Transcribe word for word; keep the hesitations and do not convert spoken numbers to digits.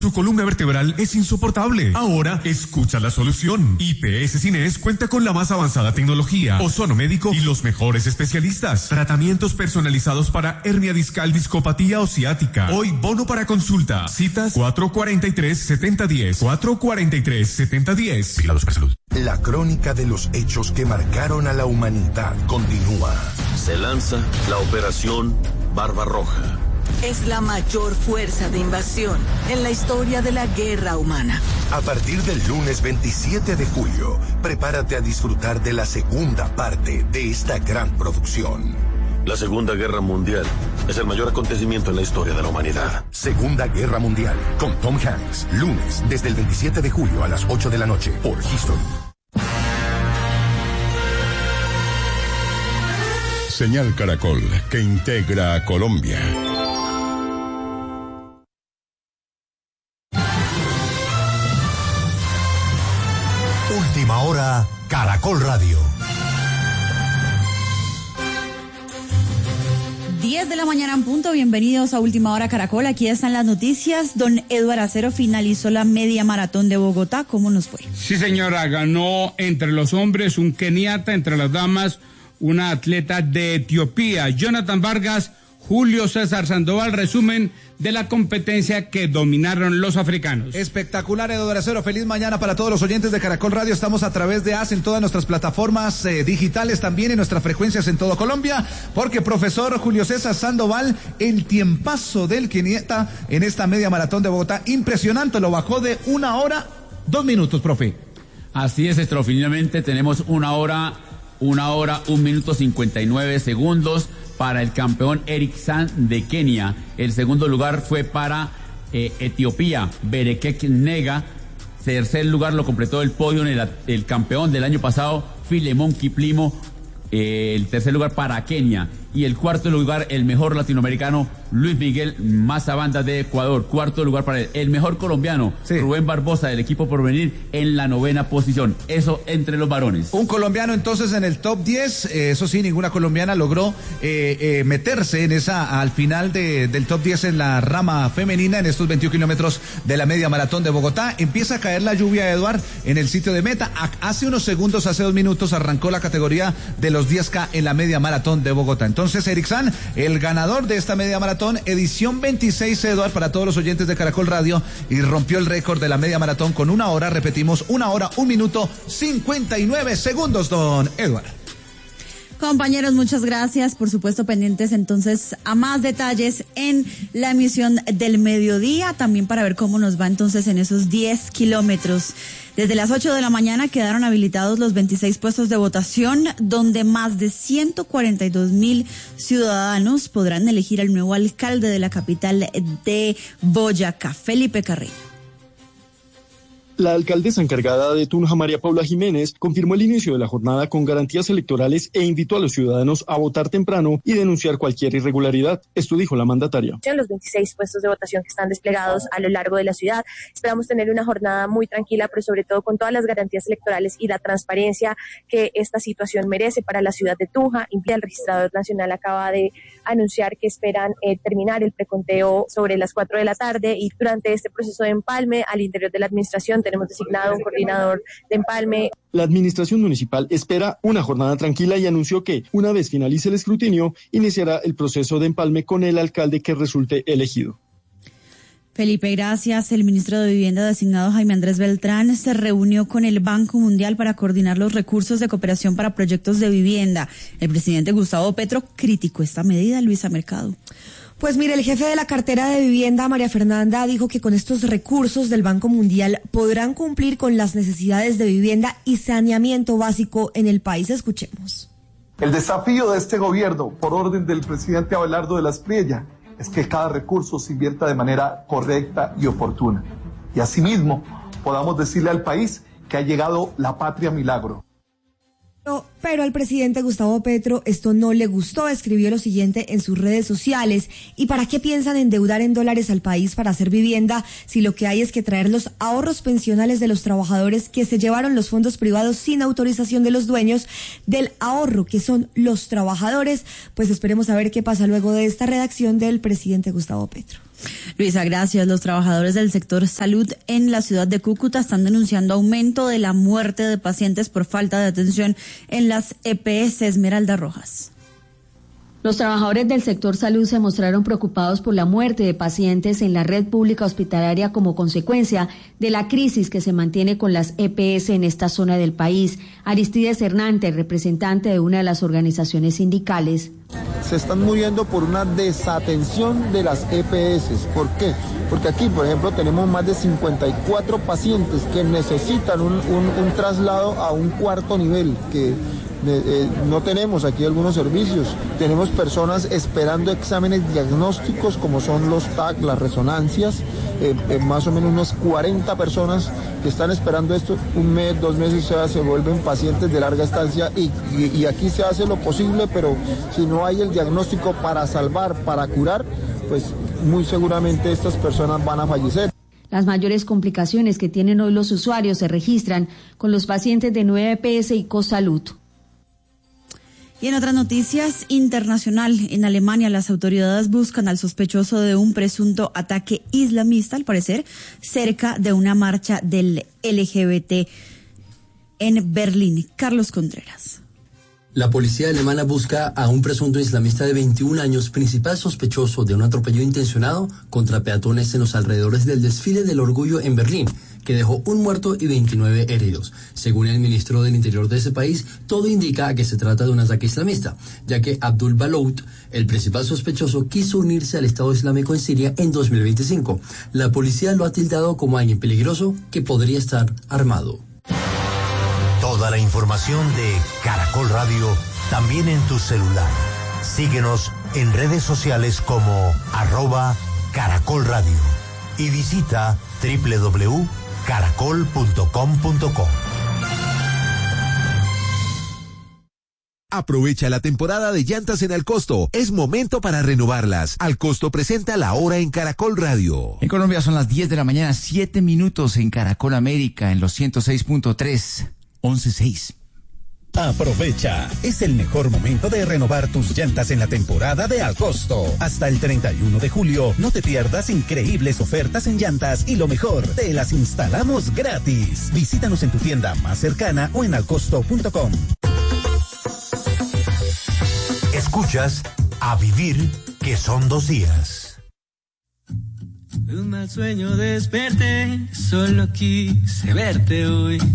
Tu columna vertebral es insoportable. Ahora, escucha la solución. I P S Cines cuenta con la más avanzada tecnología, ozono médico y los mejores especialistas. Tratamientos personalizados para hernia discal, discopatía o ciática. Hoy, bono para consulta. Citas cuatro cuatro tres, siete cero uno cero. cuatro cuatro tres, siete cero uno cero. Vigilados para salud. La crónica de los hechos que marcaron a la humanidad continúa. Se lanza la Operación Barbarroja. Es la mayor fuerza de invasión en la historia de la guerra humana. A partir del lunes veintisiete de julio, prepárate a disfrutar de la segunda parte de esta gran producción. La Segunda Guerra Mundial es el mayor acontecimiento en la historia de la humanidad. Segunda Guerra Mundial, con Tom Hanks, lunes desde el veintisiete de julio a las ocho de la noche por History. Señal Caracol, que integra a Colombia. Última hora, Caracol Radio. diez de la mañana en punto, bienvenidos a Última Hora Caracol, aquí están las noticias. Don Eduardo Acero finalizó la media maratón de Bogotá, ¿cómo nos fue? Sí señora, ganó entre los hombres un keniata, entre las damas una atleta de Etiopía. Jonathan Vargas, Julio César Sandoval, resumen de la competencia que dominaron los africanos. Espectacular, Eduardo Acero. Feliz mañana para todos los oyentes de Caracol Radio. Estamos a través de A S en todas nuestras plataformas eh, digitales, también en nuestras frecuencias en todo Colombia, porque profesor Julio César Sandoval, el tiempazo del keniata en esta media maratón de Bogotá, impresionante, lo bajó de una hora, dos minutos, profe. Así es, extraordinariamente tenemos una hora, una hora, un minuto cincuenta y nueve segundos para el campeón Eric San de Kenia. El segundo lugar fue para eh, Etiopía, Berekek Nega. Tercer lugar lo completó el podio en el, el campeón del año pasado, Filemón Kiplimo. Eh, el tercer lugar para Kenia. Y el cuarto lugar, el mejor latinoamericano, Luis Miguel Mazabanda de Ecuador. Cuarto lugar para el, el mejor colombiano, sí. Rubén Barbosa del equipo Porvenir, en la novena posición. Eso entre los varones. Un colombiano entonces en el top diez. Eh, eso sí, ninguna colombiana logró eh, eh, meterse en esa al final de, del top diez en la rama femenina en estos veintiún kilómetros de la media maratón de Bogotá. Empieza a caer la lluvia, Eduard, en el sitio de meta. Hace unos segundos, hace dos minutos, arrancó la categoría de los diez K en la media maratón de Bogotá. Entonces, Entonces, Eric San, el ganador de esta media maratón, edición veintiséis, Eduard, para todos los oyentes de Caracol Radio, y rompió el récord de la media maratón con una hora, repetimos, una hora, un minuto, cincuenta y nueve segundos, don Eduard. Compañeros, muchas gracias. Por supuesto, pendientes entonces a más detalles en la emisión del mediodía, también para ver cómo nos va entonces en esos diez kilómetros. Desde las ocho de la mañana quedaron habilitados los veintiséis puestos de votación, donde más de ciento cuarenta y dos mil ciudadanos podrán elegir al nuevo alcalde de la capital de Boyacá, Felipe Carrillo. La alcaldesa encargada de Tunja, María Paula Jiménez, confirmó el inicio de la jornada con garantías electorales e invitó a los ciudadanos a votar temprano y denunciar cualquier irregularidad. Esto dijo la mandataria. Los veintiséis puestos de votación que están desplegados a lo largo de la ciudad. Esperamos tener una jornada muy tranquila, pero sobre todo con todas las garantías electorales y la transparencia que esta situación merece para la ciudad de Tunja. El registrador nacional acaba de anunciar que esperan eh, terminar el preconteo sobre las cuatro de la tarde, y durante este proceso de empalme al interior de la administración tenemos designado un coordinador de empalme. La administración municipal espera una jornada tranquila y anunció que, una vez finalice el escrutinio, iniciará el proceso de empalme con el alcalde que resulte elegido. Felipe, gracias. El ministro de Vivienda designado Jaime Andrés Beltrán se reunió con el Banco Mundial para coordinar los recursos de cooperación para proyectos de vivienda. El presidente Gustavo Petro criticó esta medida. Luisa Mercado. Pues mire, el jefe de la cartera de vivienda, María Fernanda, dijo que con estos recursos del Banco Mundial podrán cumplir con las necesidades de vivienda y saneamiento básico en el país. Escuchemos. El desafío de este gobierno, por orden del presidente Abelardo de la Espriella, es que cada recurso se invierta de manera correcta y oportuna. Y asimismo, podamos decirle al país que ha llegado la patria milagro. Pero, pero al presidente Gustavo Petro esto no le gustó. Escribió lo siguiente en sus redes sociales: ¿y para qué piensan endeudar en dólares al país para hacer vivienda si lo que hay es que traer los ahorros pensionales de los trabajadores que se llevaron los fondos privados sin autorización de los dueños del ahorro, que son los trabajadores? Pues esperemos a ver qué pasa luego de esta redacción del presidente Gustavo Petro. Luisa, gracias. Los trabajadores del sector salud en la ciudad de Cúcuta están denunciando aumento de la muerte de pacientes por falta de atención en las E P S. Esmeralda Rojas. Los trabajadores del sector salud se mostraron preocupados por la muerte de pacientes en la red pública hospitalaria como consecuencia de la crisis que se mantiene con las E P S en esta zona del país. Aristides Hernández, representante de una de las organizaciones sindicales. Se están muriendo por una desatención de las E P S. ¿Por qué? Porque aquí, por ejemplo, tenemos más de cincuenta y cuatro pacientes que necesitan un, un, un traslado a un cuarto nivel, que Eh, eh, no tenemos aquí algunos servicios. Tenemos personas esperando exámenes diagnósticos como son los T A C, las resonancias, eh, eh, más o menos unas cuarenta personas que están esperando esto, un mes, dos meses, o sea, se vuelven pacientes de larga estancia y, y, y aquí se hace lo posible, pero si no hay el diagnóstico para salvar, para curar, pues muy seguramente estas personas van a fallecer. Las mayores complicaciones que tienen hoy los usuarios se registran con los pacientes de nueve E P S y Cosalud. Y en otras noticias, internacional, en Alemania las autoridades buscan al sospechoso de un presunto ataque islamista, al parecer, cerca de una marcha del L G B T en Berlín. Carlos Contreras. La policía alemana busca a un presunto islamista de veintiún años, principal sospechoso de un atropello intencionado contra peatones en los alrededores del desfile del orgullo en Berlín, que dejó un muerto y veintinueve heridos. Según el ministro del Interior de ese país, todo indica a que se trata de un ataque islamista, ya que Abdul Balout, el principal sospechoso, quiso unirse al Estado Islámico en Siria en dos mil veinticinco. La policía lo ha tildado como alguien peligroso que podría estar armado. Toda la información de Caracol Radio también en tu celular. Síguenos en redes sociales como arroba Caracol Radio y visita doble u doble u doble u punto caracol punto com punto co. Aprovecha la temporada de llantas en Alcosto. Es momento para renovarlas. Alcosto presenta La Hora en Caracol Radio. En Colombia son las diez de la mañana, siete minutos en Caracol América, en los ciento seis punto tres, once seis. Aprovecha, es el mejor momento de renovar tus llantas en la temporada de Alcosto. Hasta el treinta y uno de julio, no te pierdas increíbles ofertas en llantas y lo mejor, te las instalamos gratis. Visítanos en tu tienda más cercana o en alcosto punto com. Escuchas A Vivir, que son dos días. Un mal sueño desperté, solo quise verte hoy.